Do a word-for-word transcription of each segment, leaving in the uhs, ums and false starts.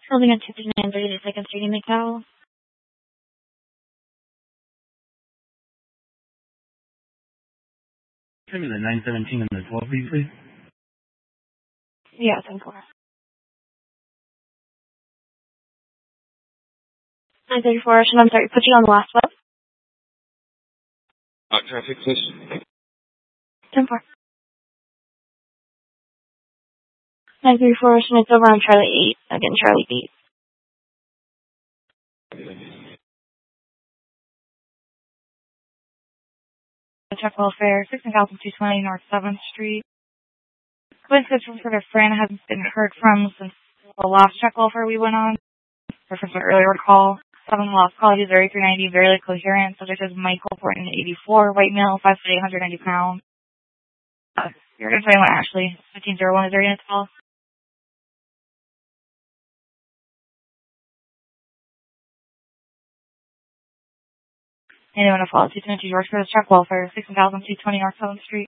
Holding on to nine thirty second Street in McDowell. Give me the nine seventeen and the twelve, please. Yeah, ten four. nine thirty-four, I'm sorry, put you on the last one. Uh, traffic, please. ten four. nine thirty-four, it's over on Charlie eight. Again, Charlie eight. Check welfare, sixteen thousand two twenty North seventh Street. Police schedule for their friend hasn't been heard from since the last check welfare we went on. Reference an earlier call. Seven lost call, user A three ninety, very coherent. Subject is Michael, Portland, eighty-four, white male, five foot eight hundred ninety pounds. Uh, you're going to say what, Ashley? fifteen oh one is there unit to call? Anyone to follow? two twenty-two George for the check welfare, sixteen thousand two twenty North seventh Street.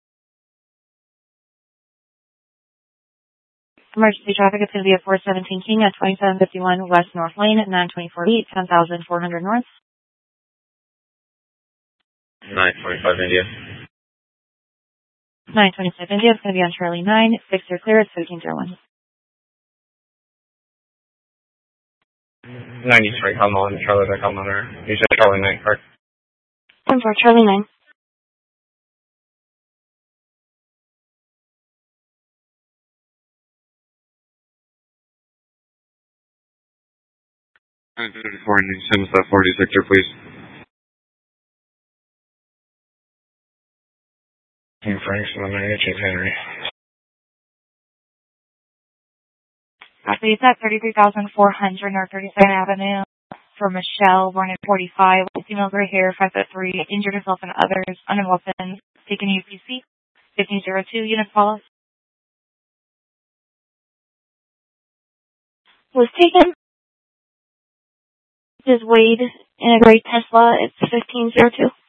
Emergency traffic is going to be at four seventeen King at twenty-seven fifty-one West North Lane at nine twenty-four East, ten thousand four hundred North. nine twenty-five India. nine twenty-five India is going to be on Charlie nine. Six are clear at fifteen oh one. ninety-three, come on, Charlie, back on monitor. You said Charlie nine, correct? ten four, Charlie nine. nine thirty-four, and you send us that forty sector, please. King Franks, and then James Henry. Actually, it's at thirty-three thousand four hundred North thirty-second Avenue for Michelle, born at forty-five, female gray hair, five foot three, injured herself and others, unknown weapons, taken U P C, fifteen oh two, unit follows. Was taken. Is Wade in a gray Tesla, it's fifteen oh two.